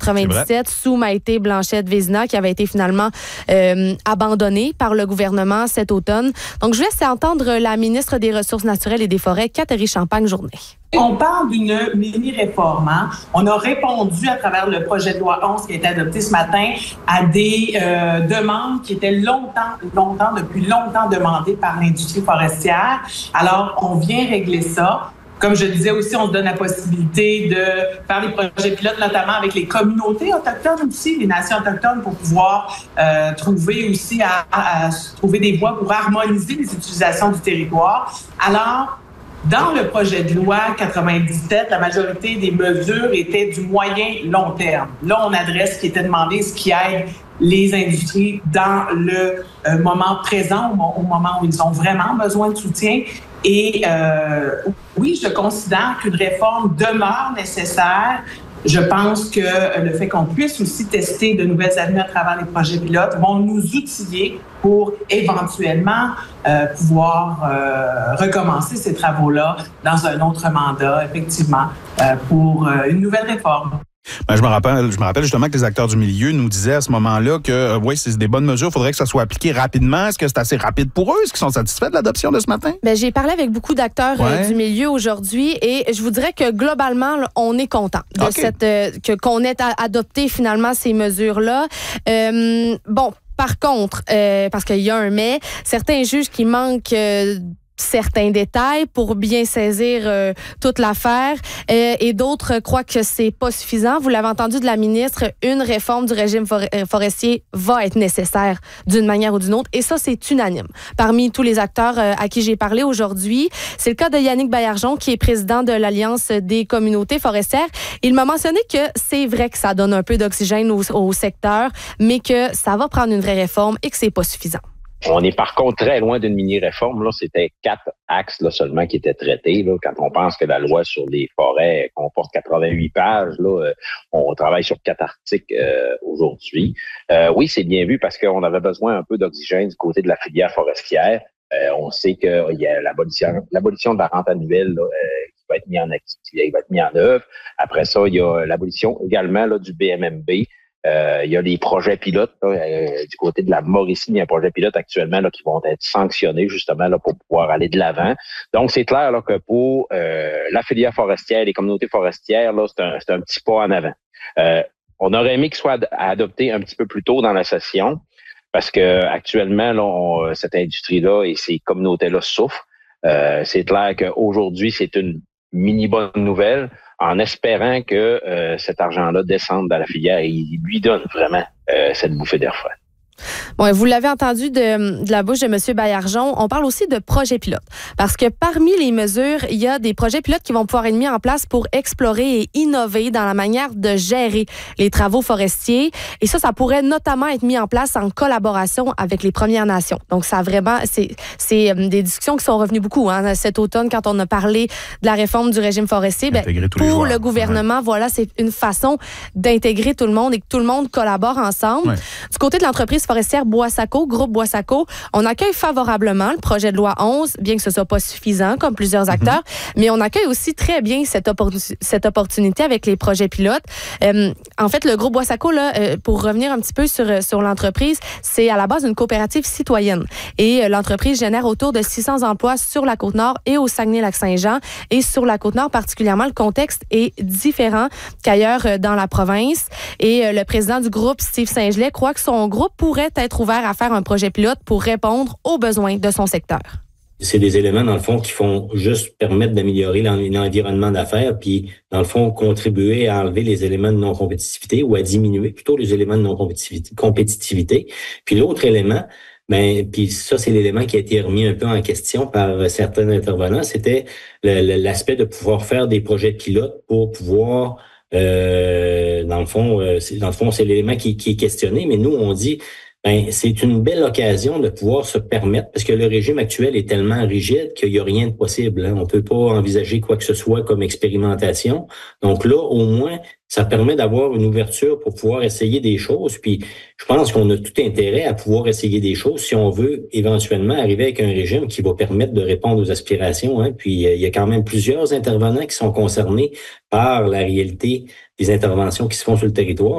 97 sous Maïté Blanchette-Vézina, qui avait été finalement abandonnée par le gouvernement cet automne. Donc, je laisse entendre la ministre des Ressources naturelles et des Forêts, Catherine Champagne-Journet. On parle d'une mini-réforme. Hein? On a répondu à travers le projet de loi 11 qui a été adopté ce matin à des demandes qui étaient depuis longtemps demandées par l'industrie forestière. Alors, on vient régler ça. Comme je disais aussi, on se donne la possibilité de faire des projets pilotes, notamment avec les communautés autochtones aussi, les nations autochtones, pour pouvoir trouver aussi trouver des voies pour harmoniser les utilisations du territoire. Alors, dans le projet de loi 97, la majorité des mesures étaient du moyen-long terme. Là, on adresse ce qui était demandé, ce qui aide les industries dans le moment présent, au moment où ils ont vraiment besoin de soutien. Et oui, je considère qu'une réforme demeure nécessaire. Je pense que le fait qu'on puisse aussi tester de nouvelles avenues à travers les projets pilotes vont nous outiller pour éventuellement pouvoir recommencer ces travaux-là dans un autre mandat, effectivement, pour une nouvelle réforme. Ben, je me rappelle justement que les acteurs du milieu nous disaient à ce moment-là que oui, c'est des bonnes mesures, il faudrait que ça soit appliqué rapidement. Est-ce que c'est assez rapide pour eux? Est-ce qu'ils sont satisfaits de l'adoption de ce matin? Ben, j'ai parlé avec beaucoup d'acteurs du milieu aujourd'hui et je vous dirais que globalement, là, on est content de qu'on ait adopté finalement ces mesures-là. Bon, par contre, parce qu'il y a un mais, certains jugent qu'il manque certains détails pour bien saisir toute l'affaire et d'autres croient que c'est pas suffisant. Vous l'avez entendu de la ministre, une réforme du régime forestier va être nécessaire d'une manière ou d'une autre et ça, c'est unanime. Parmi tous les acteurs à qui j'ai parlé aujourd'hui, c'est le cas de Yannick Baillargeon qui est président de l'Alliance des communautés forestières. Il m'a mentionné que c'est vrai que ça donne un peu d'oxygène au secteur, mais que ça va prendre une vraie réforme et que c'est pas suffisant. On est par contre très loin d'une mini-réforme. Là, c'était 4 axes là, seulement qui étaient traités. Là, quand on pense que la loi sur les forêts comporte 88 pages, là, on travaille sur 4 articles aujourd'hui. Oui, c'est bien vu parce qu'on avait besoin un peu d'oxygène du côté de la filière forestière. On sait qu'il y a l'abolition de la rente annuelle là, qui va être mise en activité, qui va être mise en œuvre. Après ça, il y a l'abolition également là, du BMMB. Il y a les projets pilotes là, du côté de la Mauricie, il y a un projet pilote actuellement là, qui vont être sanctionnés justement là, pour pouvoir aller de l'avant. Donc, c'est clair là, que pour la filière forestière, les communautés forestières, là, c'est un petit pas en avant. On aurait aimé qu'il soit adopté un petit peu plus tôt dans la session parce que actuellement, là, cette industrie-là et ces communautés-là souffrent. C'est clair qu'aujourd'hui, c'est une mini bonne nouvelle, en espérant que cet argent-là descende dans la filière et il lui donne vraiment cette bouffée d'air frais. Bon, vous l'avez entendu de la bouche de M. Baillargeon, on parle aussi de projets pilotes. Parce que parmi les mesures, il y a des projets pilotes qui vont pouvoir être mis en place pour explorer et innover dans la manière de gérer les travaux forestiers. Et ça pourrait notamment être mis en place en collaboration avec les Premières Nations. Donc, ça vraiment, c'est des discussions qui sont revenues beaucoup cet automne quand on a parlé de la réforme du régime forestier. Pour le gouvernement, voilà, c'est une façon d'intégrer tout le monde et que tout le monde collabore ensemble. Ouais. Du côté de l'entreprise forestière Boissaco, groupe Boissaco, on accueille favorablement le projet de loi 11, bien que ce soit pas suffisant comme plusieurs acteurs, mais on accueille aussi très bien cette opportunité avec les projets pilotes. En fait, le groupe Boissaco, là, pour revenir un petit peu sur l'entreprise, c'est à la base une coopérative citoyenne et l'entreprise génère autour de 600 emplois sur la Côte-Nord et au Saguenay-Lac-Saint-Jean et sur la Côte-Nord particulièrement, le contexte est différent qu'ailleurs dans la province et le président du groupe, Steve Saint-Gelais, croit que son groupe pourrait être ouvert à faire un projet pilote pour répondre aux besoins de son secteur. C'est des éléments, dans le fond, qui font juste permettre d'améliorer l'environnement d'affaires, puis, dans le fond, contribuer à enlever les éléments de non-compétitivité ou à diminuer plutôt les éléments de non-compétitivité. Puis l'autre élément, puis ça, c'est l'élément qui a été remis un peu en question par certains intervenants, c'était l'aspect de pouvoir faire des projets pilotes pour pouvoir dans le fond, c'est l'élément qui est questionné, mais nous, on dit, c'est une belle occasion de pouvoir se permettre, parce que le régime actuel est tellement rigide qu'il n'y a rien de possible. Hein. On peut pas envisager quoi que ce soit comme expérimentation. Donc là, au moins, ça permet d'avoir une ouverture pour pouvoir essayer des choses. Puis, je pense qu'on a tout intérêt à pouvoir essayer des choses si on veut éventuellement arriver avec un régime qui va permettre de répondre aux aspirations. Hein. Puis, il y a quand même plusieurs intervenants qui sont concernés par la réalité des interventions qui se font sur le territoire.